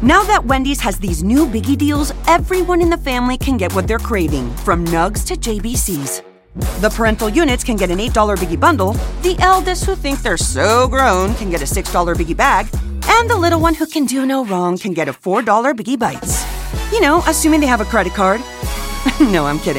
Now that Wendy's has these new biggie deals, everyone in the family can get what they're craving, from nugs to JBCs. The parental units can get an $8 biggie bundle, the eldest who think they're so grown can get a $6 biggie bag, and the little one who can do no wrong can get a $4 biggie bites. You know, assuming they have a credit card. No, I'm kidding.